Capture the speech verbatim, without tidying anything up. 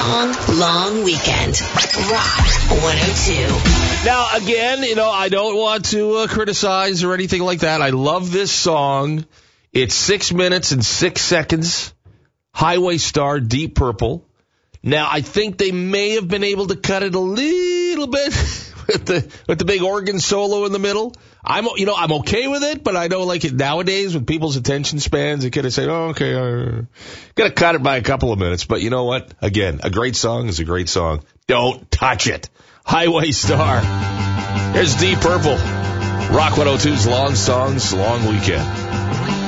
long, long weekend. Rock one oh two. Now, again, you know, I don't want to uh, criticize or anything like that. I love this song. It's six minutes and six seconds. Highway Star, Deep Purple. Now, I think they may have been able to cut it a little bit with the with the big organ solo in the middle. I'm, you know, I'm okay with it, but I know, like it nowadays with people's attention spans, they kind of say, "Oh, okay, uh, gotta cut it by a couple of minutes." But you know what? Again, a great song is a great song. Don't touch it. Highway Star. Here's Deep Purple. Rock one oh two's Long Songs, Long Weekend.